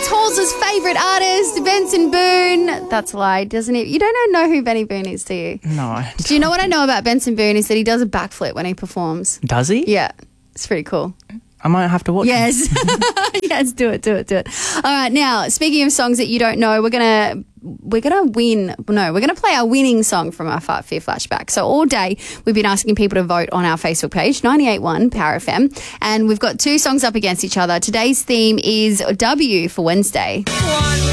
Tulsa's favourite artist, Benson Boone. That's a lie, doesn't it? You don't know who Benny Boone is, do you? No. Do you know what I know about Benson Boone is that he does a backflip when he performs? Does he? Yeah, it's pretty cool. I might have to watch it. Yes. Yes, do it. All right, now, speaking of songs that you don't know, we're going to play our winning song from our Fart Fear Flashback. So all day we've been asking people to vote on our Facebook page, 98.1 Power FM, and we've got two songs up against each other. Today's theme is W for Wednesday.